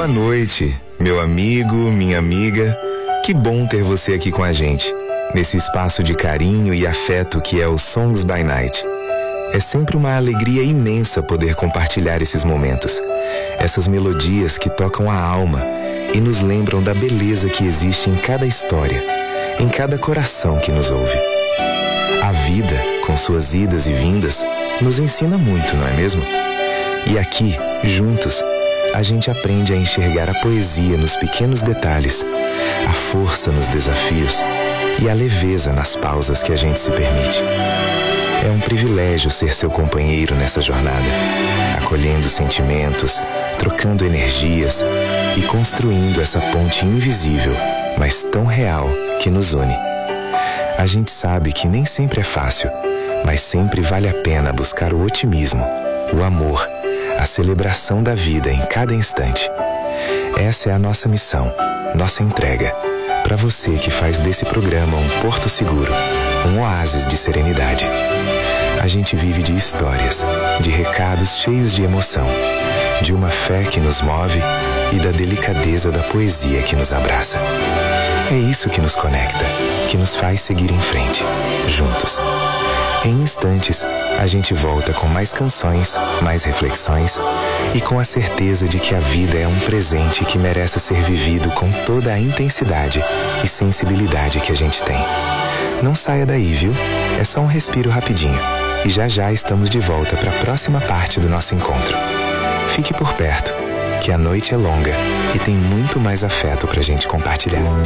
Boa noite, meu amigo, minha amiga. Que bom ter você aqui com a gente, nesse espaço de carinho e afeto que é o Songs by Night. É sempre uma alegria imensa poder compartilhar esses momentos, essas melodias que tocam a alma e nos lembram da beleza que existe em cada história, em cada coração que nos ouve. A vida, com suas idas e vindas, nos ensina muito, não é mesmo? E aqui, juntos, a gente aprende a enxergar a poesia nos pequenos detalhes, a força nos desafios e a leveza nas pausas que a gente se permite. É um privilégio ser seu companheiro nessa jornada, acolhendo sentimentos, trocando energias e construindo essa ponte invisível, mas tão real, que nos une. A gente sabe que nem sempre é fácil, mas sempre vale a pena buscar o otimismo, o amor, a celebração da vida em cada instante. Essa é a nossa missão, nossa entrega, para você que faz desse programa um porto seguro, um oásis de serenidade. A gente vive de histórias, de recados cheios de emoção, de uma fé que nos move e da delicadeza da poesia que nos abraça. É isso que nos conecta, que nos faz seguir em frente, juntos. Em instantes, a gente volta com mais canções, mais reflexões e com a certeza de que a vida é um presente que merece ser vivido com toda a intensidade e sensibilidade que a gente tem. Não saia daí, viu? É só um respiro rapidinho e já estamos de volta para a próxima parte do nosso encontro. Fique por perto, que a noite é longa e tem muito mais afeto pra gente compartilhar.